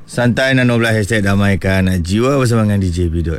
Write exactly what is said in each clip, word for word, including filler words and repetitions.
Santai enam belas hashtag damaikan jiwa bersama dengan D J Bidut.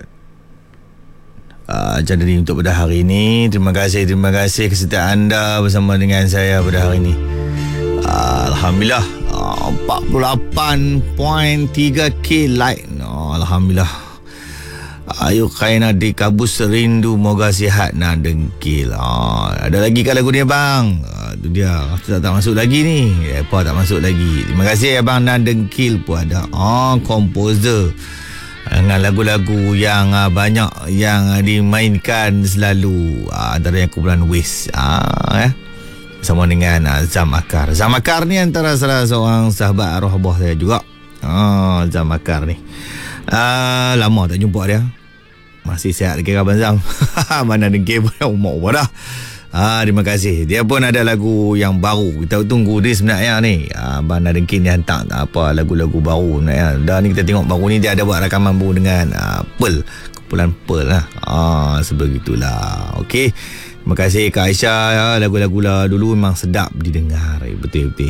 Uh, jadi untuk pada hari ini, terima kasih terima kasih kesertaan anda bersama dengan saya pada hari ini. Uh, Alhamdulillah uh, empat puluh lapan perpuluhan tiga K like. uh, Alhamdulillah. Ayo kaina di kabus rindu moga sihat nak dengkil. uh, Ada lagi kan lagu ni bang? uh, Itu dia. Tak, tak masuk lagi ni. Apa tak masuk lagi. Terima kasih abang nak dengkil pun ada. Oh, komposer dengan lagu-lagu yang uh, banyak yang uh, dimainkan selalu, uh, antara yang kumpulan Wiz, uh, eh? Sama dengan uh, Zam Akar. Zam Akar ni antara salah seorang sahabat arwah abah saya juga. uh, Zam Akar ni uh, lama tak jumpa dia. Masih sihat lagi Abang Zam. Mana dengki pun umur dah. Ah, terima kasih. Dia pun ada lagu yang baru. Kita tunggu dia sebenarnya ni. Ah, Abang Dengki ni hantar apa lagu-lagu baru sebenarnya. Dah ni kita tengok baru ni dia ada buat rakaman baru dengan ah, Pearl. Kumpulan Pearl lah. Ah, sebegitulah. Okey. Terima kasih Kak Aisyah. Ya, lagu-lagu lah dulu memang sedap didengar. Betul-betul.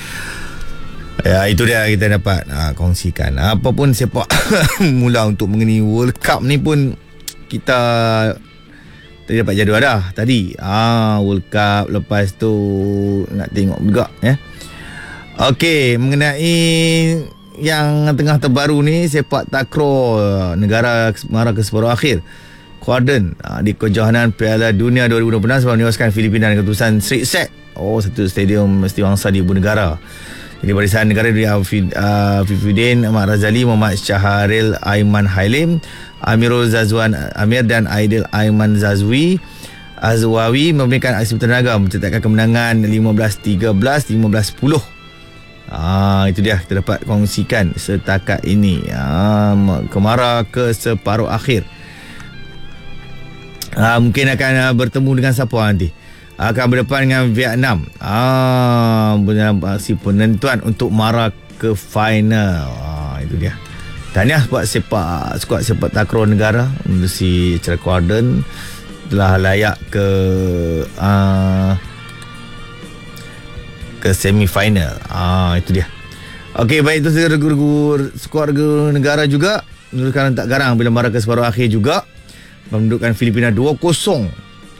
Ya, itu dia kita dapat uh, kongsikan. Apapun sepak mula untuk mengenai World Cup ni pun kita tadi dapat jadual dah tadi. Ah, World Cup lepas tu nak tengok juga ya. Okey, mengenai yang tengah terbaru ni, sepak takraw negara mara ke separuh akhir. Kuarden uh, di kejohanan Piala Dunia dua ribu dua puluh enam sebab menewaskan Filipina dengan keputusan straight set. Oh, satu stadium mesti wangsa di Ibu Negara. Jadi barisan negara dari uh, Fifuddin Ahmad Razali, Muhammad Syaharil Aiman Hailim, Amirul Zazwan Amir dan Aidil Aiman Zazwi Azwawi memberikan aksi bertenaga mencetakkan kemenangan lima belas tiga belas, lima belas sepuluh. Ah, itu dia kita dapat kongsikan setakat ini. Ah, kemara ke separuh akhir. Ah, mungkin akan uh, bertemu dengan siapa nanti? Akan berdepan dengan Vietnam. Ah, si penentuan untuk mara ke final. Ah, itu dia. Tahniah buat sepak skuad sepak takraw negara si Cerah Kuarden telah layak ke uh, ke semi final. Ah, itu dia. Okey, baik, itu saja regu-regu skuad regu negara juga. Menurutkan tak garang bila mara ke separuh akhir juga. Menundukkan Filipina dua kosong.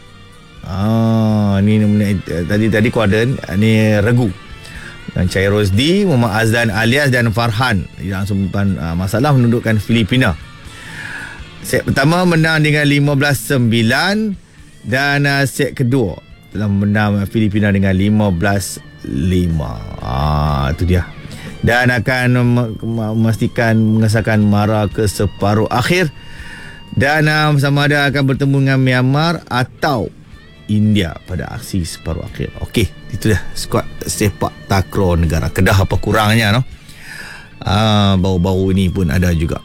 Ah, ni, ni tadi tadi Kuarden, ni regu. Dan Chai Rosdi, Muhammad Azlan Alias dan Farhan langsung depan uh, masalah menundukkan Filipina. Set pertama menang dengan lima belas sembilan dan uh, set kedua telah menang Filipina dengan lima belas lima. Ah, itu dia. Dan akan memastikan mengesahkan mara ke separuh akhir dan uh, sama ada akan bertemu dengan Myanmar atau India pada aksi separuh akhir. Okey, itu dah skuad sepak takraw negara Kedah apa kurangnya, no? Ah, baru-baru ini pun ada juga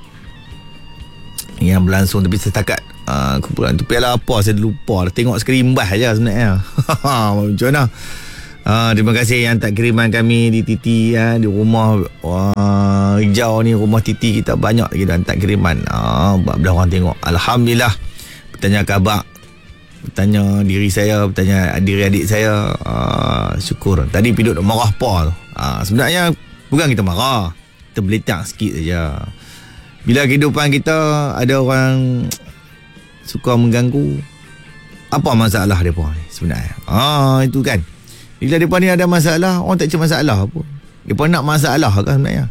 yang berlangsung, tapi setakat ah, kumpulan tu piala apa saya lupa. Tengok sekali imbas aja sebenarnya. Macam mana? Ah, terima kasih yang tak kiriman kami di T T ya, di rumah wah, hijau ni, rumah T T kita banyak lagi dan tak kiriman. Ah, belah orang tengok. Alhamdulillah. Bertanya khabar, bertanya diri saya, bertanya diri adik saya. uh, Syukur. Tadi Piduk marah apa tu? uh, Sebenarnya bukan kita marah, kita beletak sikit saja. Bila kehidupan kita ada orang suka mengganggu, apa masalah mereka ni sebenarnya? Ah, itu kan. Bila mereka ni ada masalah, orang tak cakap masalah pun. Mereka nak masalah kan sebenarnya.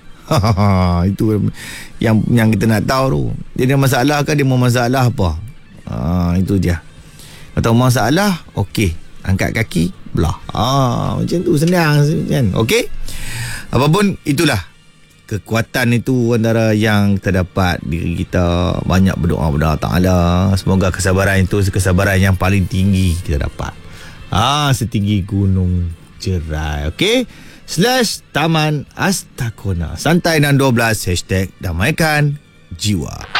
Itu yang yang kita nak tahu tu. Dia ada masalah kan, dia mau masalah apa? Ah, itu dia. Atau masalah, okey, angkat kaki, belah. Ah, macam tu senang kan. Okey. Apapun itulah, kekuatan itu antara yang kita dapat. Diri kita banyak berdoa kepada Allah Taala. Semoga kesabaran itu kesabaran yang paling tinggi kita dapat. Ah, setinggi gunung cerai. Okey. Slash Taman Astakona. Santai enam dua belas hashtag damaikan jiwa.